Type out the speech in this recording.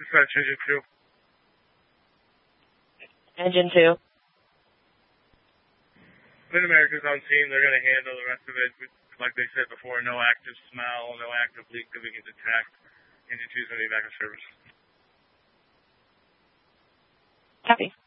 Dispatch Engine 2. Engine 2. Mid-America's on scene. They're going to handle the rest of it. Like they said before, no active smell, no active leak that we can detect. Engine 2 is going to be back in service. Copy.